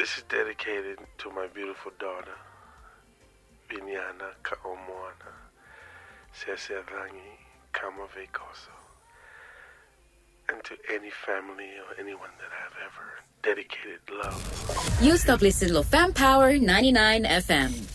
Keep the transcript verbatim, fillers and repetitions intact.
This is dedicated to my beautiful daughter, Vinyana Kaomoana, Seserangi Kamavekoso, and to any family or anyone that I've ever dedicated love. You stop listening to Fam Power ninety-nine F M.